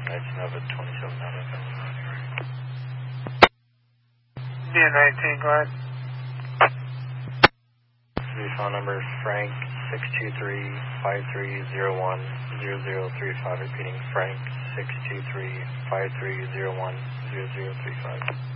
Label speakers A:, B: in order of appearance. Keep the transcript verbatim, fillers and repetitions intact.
A: nineteen of it, twenty-seven out of it.
B: D N nineteen, go ahead.
A: The phone number is Frank, six two three, five three zero one, zero zero three five. Repeating, Frank, six two three, five three zero one, zero zero three five.